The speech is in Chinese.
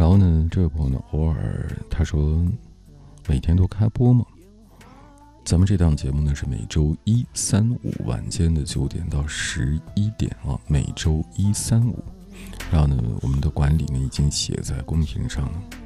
然后呢，这位朋友呢，偶尔他说每天都开播嘛。咱们这档节目呢是每周一、三、五晚间的9点到11点啊，每周一、三、五。然后呢，我们的管理呢已经写在公屏上了。